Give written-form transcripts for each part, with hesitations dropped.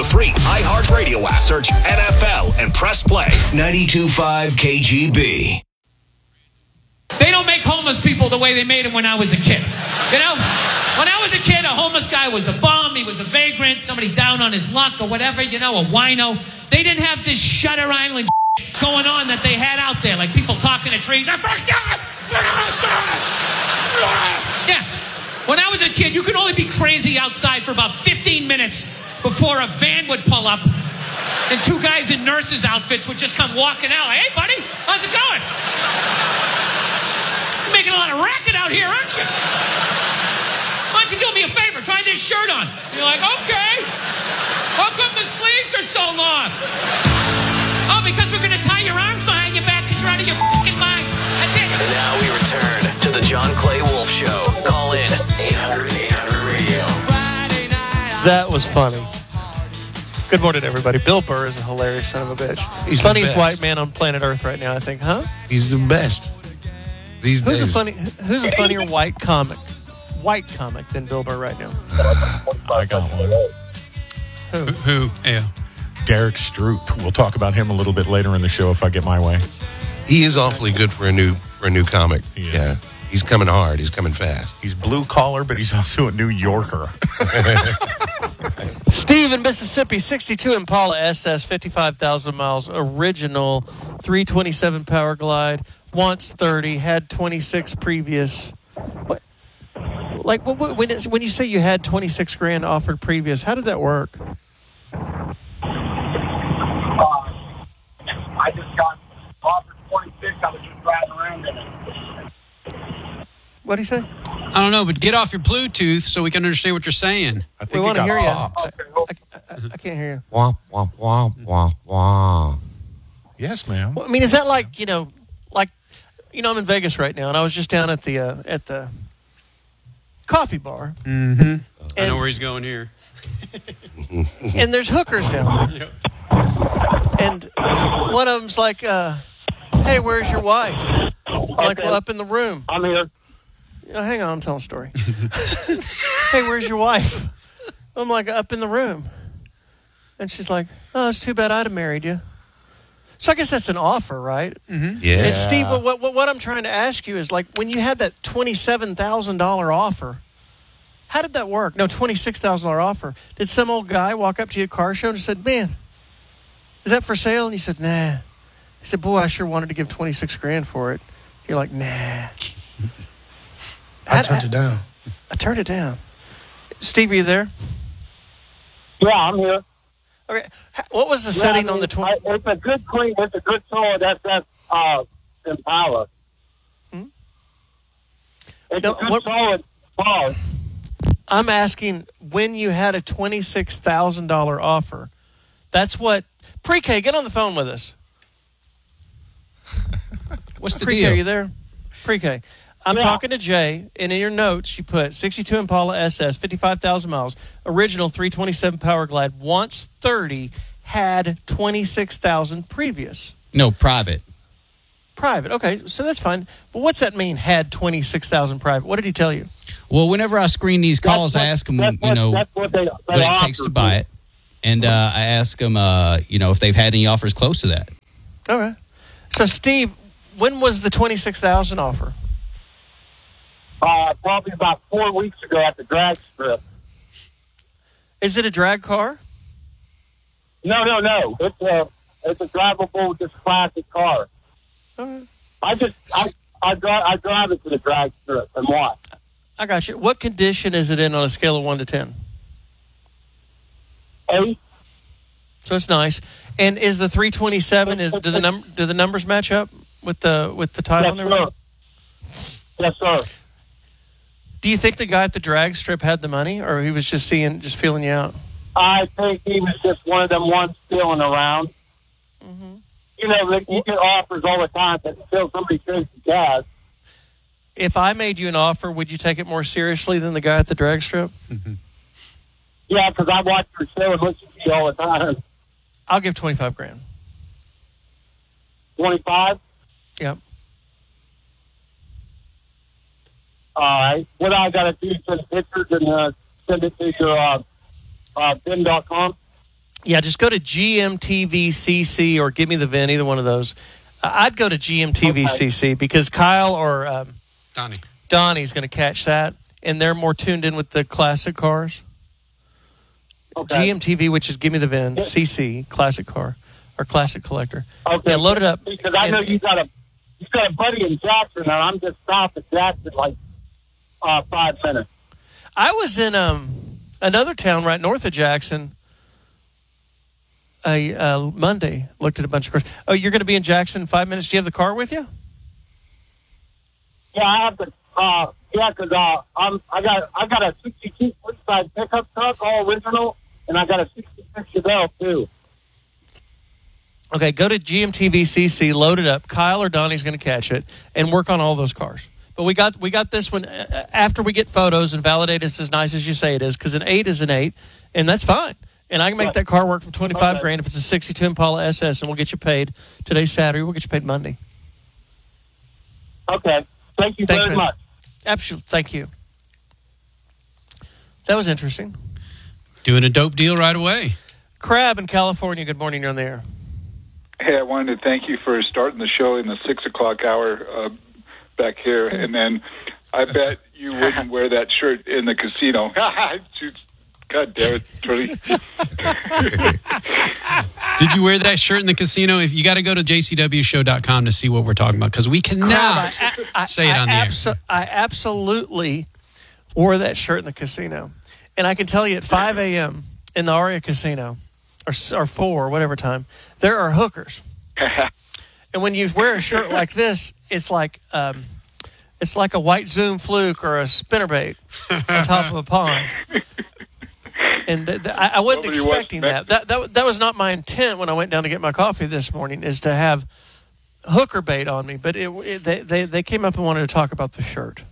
The free iHeartRadio app. Search NFL and press play. 92.5 KGB. They don't make homeless people the way they made them when I was a kid. You know? When I was a kid, a homeless guy was a bum, he was a vagrant, somebody down on his luck or whatever, you know, a wino. They didn't have this Shutter Island going on that they had out there, like people talking to trees. Yeah. When I was a kid, you could only be crazy outside for about 15 minutes before a van would pull up and two guys in nurses' outfits would just come walking out. Hey, buddy, how's it going? You're making a lot of racket out here, aren't you? Why don't you do me a favor? Try this shirt on. You're like, okay. How come the sleeves are so long? Oh, because we're going to tie your arms behind your back because you're out of your fucking mind. That's it. And now we return to the John Clay Wolf Show. Call in 800-800-RADIO. That was funny. Good morning, everybody. Bill Burr is a hilarious son of a bitch. He's funniest white man on planet Earth right now, I think, huh? He's the best these days. Who's a funnier white comic than Bill Burr right now? I got one. Who? Yeah. Derek Stroop. We'll talk about him a little bit later in the show if I get my way. He is awfully good for a new comic. Yeah. He's coming hard. He's coming fast. He's blue collar, but he's also a New Yorker. Steve in Mississippi, 62 Impala SS, 55,000 miles, original, 327 Power Glide, wants 30, had 26 previous. What? Like, when you say you had 26 grand offered previous, how did that work? I just got offered 26. I was just riding around in it. What do you say? I don't know, but get off your Bluetooth so we can understand what you're saying. I We think want he to got hear popped. you. I can't hear you. Wah, wah, wah, wah, wah. Yes, ma'am. Well, I mean, is that like I'm in Vegas right now, and I was just down at the coffee bar. Mm-hmm. I know where he's going here. And there's hookers down there. And one of them's like, hey, where's your wife? I'm like, well, up in the room. I'm here. Hang on, I'm telling a story. Hey, where's your wife? I'm like, up in the room. And she's like, oh, it's too bad I'd have married you. So I guess that's an offer, right? Mm-hmm. Yeah. And Steve, what I'm trying to ask you is, like, when you had that $27,000 offer, how did that work? No, $26,000 offer. Did some old guy walk up to you at a car show and said, man, is that for sale? And you said, nah. He said, boy, I sure wanted to give 26 grand for it. You're like, nah. I turned it down. I turned it down. Steve, are you there? Yeah, I'm here. Okay. What was the setting on the 20? It's a good clean. It's a good solid SS Impala. Hmm? It's No, a good solid car. I'm asking, when you had a $26,000 offer, that's what... Pre-K, get on the phone with us. What's the Pre-K, deal? are you there? Pre-K. I'm talking to Jay, and in your notes, you put 62 Impala SS, 55,000 miles, original 327 Power Glide, wants 30, had 26,000 previous. No, private. Private, okay, so that's fine. But what's that mean, had 26,000 private? What did he tell you? Well, whenever I screen these calls, I ask them, what it takes to buy it. And I ask them, if they've had any offers close to that. All right. So, Steve, when was the 26,000 offer? Probably about 4 weeks ago at the drag strip. Is it a drag car? No. It's a drivable, just classic car. All right. I drive it to the drag strip and watch. I got you. What condition is it in on a scale of 1 to 10? 8. So it's nice. And is the 327? Do the numbers match up with the title and everything? Yes, sir. Do you think the guy at the drag strip had the money, or he was just feeling you out? I think he was just one of them ones stealing around. Mm-hmm. You get offers all the time that until somebody takes the cash. If I made you an offer, would you take it more seriously than the guy at the drag strip? Yeah, because I watch your show and listen to you all the time. I'll give 25 grand. 25? Yep. All right. What I got to do is send pictures and send it to your bin.com? Yeah, just go to GMTVCC or Give Me the VIN, either one of those. I'd go to GMTVCC because Kyle or Donnie's going to catch that, and they're more tuned in with the classic cars. Okay. GMTV, which is Give Me the VIN, CC, classic car, or classic collector. Okay. Yeah, load it up. Because I know you got a buddy in Jackson, and I'm just south of Jackson, like 5 minutes. I was in another town right north of Jackson Monday. Looked at a bunch of cars. Oh, you're going to be in Jackson in 5 minutes. Do you have the car with you? Yeah, I have the. Because I got a '62 Fleetside pickup truck, all original, and I got a '66 Chevelle too. Okay, go to GMTVCC, load it up. Kyle or Donnie's going to catch it and work on all those cars. But we got this one after we get photos and validate it's as nice as you say it is, because an 8 is an 8, and that's fine. And I can make that car work for $25,000 if it's a '62 Impala SS, and we'll get you paid. Today's Saturday. We'll get you paid Monday. Okay. Thank you very much. Absolutely. Thank you. That was interesting. Doing a dope deal right away. Crab in California. Good morning. You're on the air. Hey, I wanted to thank you for starting the show in the 6 o'clock hour back here. And then I bet you wouldn't wear that shirt in the casino. God damn it, Tony. Did you wear that shirt in the casino? If you got to go to jcwshow.com to see what we're talking about, because we cannot say it on the air. I absolutely wore that shirt in the casino. And I can tell you at 5 a.m. in the Aria Casino, or 4, or whatever time, there are hookers. And when you wear a shirt like this, it's like a white Zoom fluke or a spinnerbait on top of a pond. And I wasn't expecting that. That was not my intent when I went down to get my coffee this morning, is to have hooker bait on me. But they came up and wanted to talk about the shirt.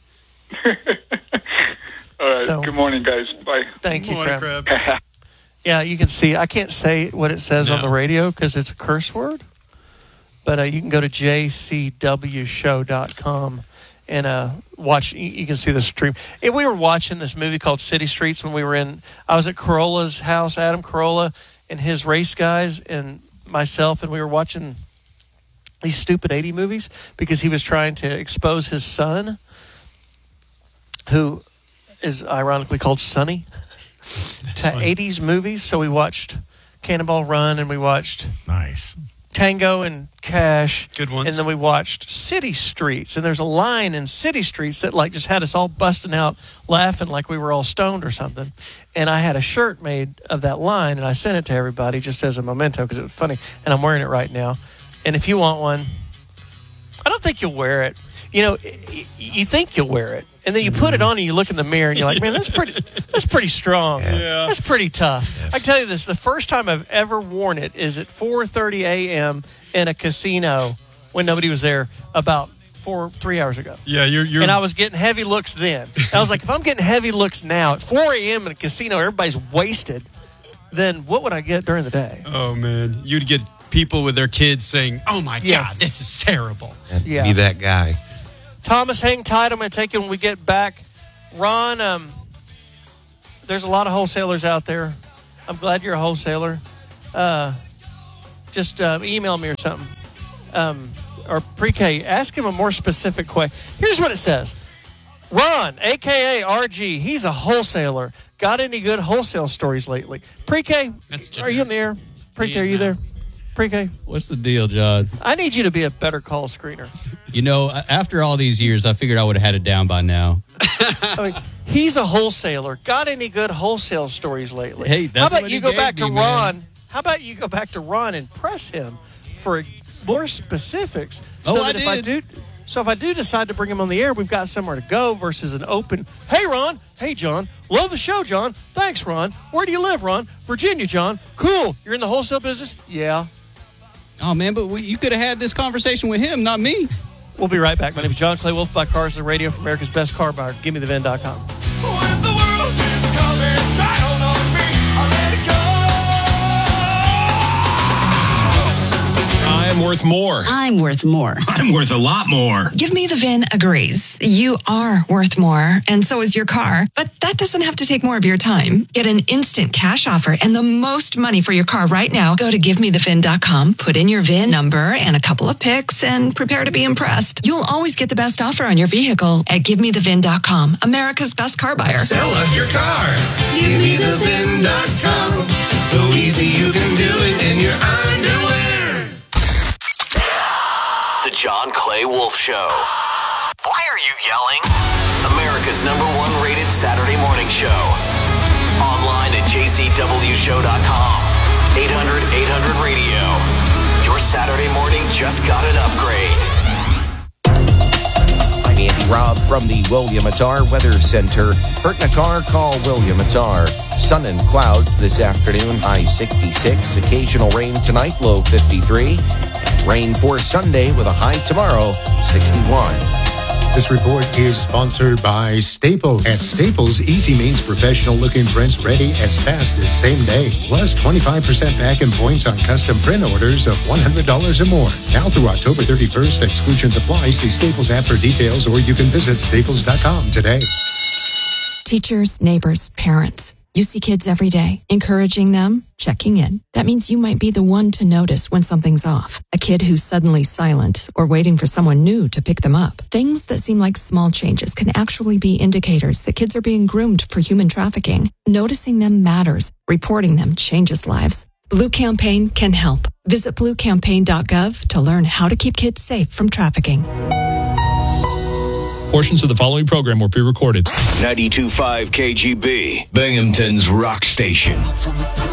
All right. So, good morning, guys. Bye. Thank you, Crab. Yeah, you can see. I can't say what it says on the radio because it's a curse word. But you can go to jcwshow.com and watch. You can see the stream. We were watching this movie called City Streets when we were in. I was at Carolla's house, Adam Carolla and his race guys and myself, and we were watching these stupid 80 movies because he was trying to expose his son, who is ironically called Sonny, to 80s movies. So we watched Cannonball Run and we watched Tango and Cash. Good ones. And then we watched City Streets. And there's a line in City Streets that like just had us all busting out laughing like we were all stoned or something. And I had a shirt made of that line, and I sent it to everybody just as a memento because it was funny. And I'm wearing it right now. And if you want one, I don't think you'll wear it. You know, you think you'll wear it, and then you put it on and you look in the mirror and you're like, man, that's pretty strong. Yeah. That's pretty tough. Yeah. I can tell you this, the first time I've ever worn it is at 4:30 a.m. in a casino when nobody was there about 3 hours ago. Yeah, you're and I was getting heavy looks then. I was like, if I'm getting heavy looks now at 4 a.m. in a casino, everybody's wasted, then what would I get during the day? Oh, man. You'd get people with their kids saying, oh, my God, this is terrible. Yeah. Be that guy. Thomas, hang tight. I'm going to take you when we get back. Ron, there's a lot of wholesalers out there. I'm glad you're a wholesaler. Just email me or something. Or pre-K, ask him a more specific question. Here's what it says. Ron, a.k.a. RG, he's a wholesaler. Got any good wholesale stories lately? Pre-K, are you in the air? Pre-K, are you there? Pre-K? What's the deal, John? I need you to be a better call screener. You know, after all these years, I figured I would have had it down by now. I mean, he's a wholesaler. Got any good wholesale stories lately? Hey, that's How about what you he go gave back me, to man. Ron? How about you go back to Ron and press him for more specifics? Oh, so I that did. If I do decide to bring him on the air, we've got somewhere to go versus an open, hey, Ron. Hey, John. Love the show, John. Thanks, Ron. Where do you live, Ron? Virginia, John. Cool. You're in the wholesale business? Yeah. Oh, man, but you could have had this conversation with him, not me. We'll be right back. My name is John Clay Wolf, by Cars and Radio from America's Best Car Buyer. GimmeTheVin.com. I'm worth worth more. I'm worth more. I'm worth a lot more. Give Me the VIN agrees. You are worth more, and so is your car. But that doesn't have to take more of your time. Get an instant cash offer and the most money for your car right now. Go to GiveMeTheVIN.com, put in your VIN number and a couple of pics, and prepare to be impressed. You'll always get the best offer on your vehicle at GiveMeTheVIN.com, America's best car buyer. Sell us your car. GiveMeTheVIN.com. So easy you can do it in your underwear. The John Clay Wolf Show. Why are you yelling? America's #1 rated Saturday morning show. Online at jcwshow.com. 800-800-RADIO. Your Saturday morning just got an upgrade. I'm Andy Robb from the William Attar Weather Center. Hurt in a car? Call William Attar. Sun and clouds this afternoon, high 66. Occasional rain tonight, low 53. Rain for Sunday with a high tomorrow, 61. This report is sponsored by Staples. At Staples, easy means professional-looking prints ready as fast as same day. Plus 25% back in points on custom print orders of $100 or more. Now through October 31st, exclusions apply. See Staples app for details, or you can visit staples.com today. Teachers, neighbors, parents. You see kids every day, encouraging them, checking in. That means you might be the one to notice when something's off. A kid who's suddenly silent or waiting for someone new to pick them up. Things that seem like small changes can actually be indicators that kids are being groomed for human trafficking. Noticing them matters. Reporting them changes lives. Blue Campaign can help. Visit bluecampaign.gov to learn how to keep kids safe from trafficking. Portions of the following program were pre-recorded. 92.5 KGB, Binghamton's rock station.